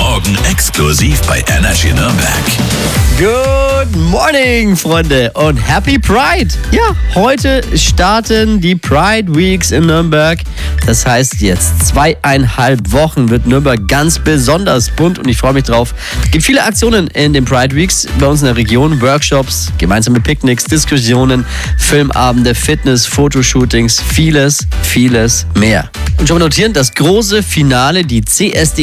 Morgen exklusiv bei Energy Nürnberg. Good morning, Freunde, und Happy Pride! Ja, heute starten die Pride Weeks in Nürnberg. Das heißt, jetzt 2,5 Wochen wird Nürnberg ganz besonders bunt und ich freue mich drauf. Es gibt viele Aktionen in den Pride Weeks bei uns in der Region. Workshops, gemeinsame Picknicks, Diskussionen, Filmabende, Fitness, Fotoshootings, vieles mehr. Und schon mal notieren, das große Finale, die CSD